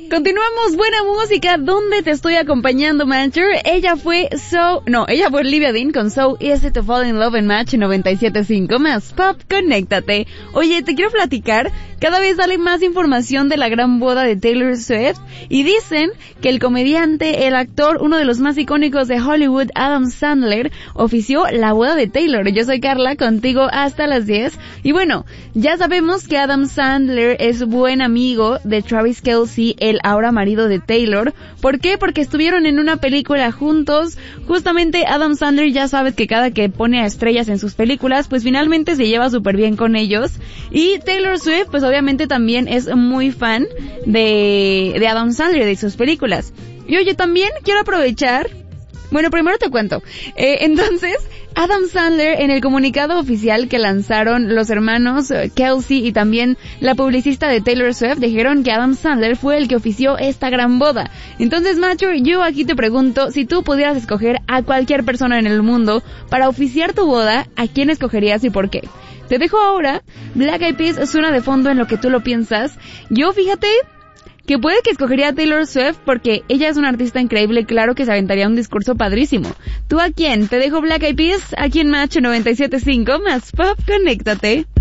Continuamos, buena música, ¿dónde te estoy acompañando, Mancher? Ella fue Olivia Dean con So Easy to Fall in Love en Match 97.5 más Pop, conéctate. Oye, te quiero platicar, cada vez sale más información de la gran boda de Taylor Swift y dicen que el comediante, el actor, uno de los más icónicos de Hollywood, Adam Sandler, ofició la boda de Taylor. Yo soy Carla, contigo hasta las 10. Y bueno, ya sabemos que Adam Sandler es buen amigo de Travis Kelce, el ahora marido de Taylor. ¿Por qué? Porque estuvieron en una película juntos. Justamente Adam Sandler, ya sabes que cada que pone a estrellas en sus películas, pues finalmente se lleva súper bien con ellos. Y Taylor Swift, pues obviamente también es muy fan de Adam Sandler, de sus películas. Y oye, también quiero aprovechar... Bueno, primero te cuento. Entonces, Adam Sandler, en el comunicado oficial que lanzaron los hermanos Kelce y también la publicista de Taylor Swift, dijeron que Adam Sandler fue el que ofició esta gran boda. Entonces, macho, yo aquí te pregunto, si tú pudieras escoger a cualquier persona en el mundo para oficiar tu boda, ¿a quién escogerías y por qué? Te dejo ahora. Black Eyed Peas suena de fondo en lo que tú lo piensas. Yo, fíjate... que puede que escogería a Taylor Swift porque ella es una artista increíble, claro que se aventaría un discurso padrísimo. ¿Tú a quién? Te dejo Black Eyed Peas aquí en Match 97.5 más Pop, conéctate.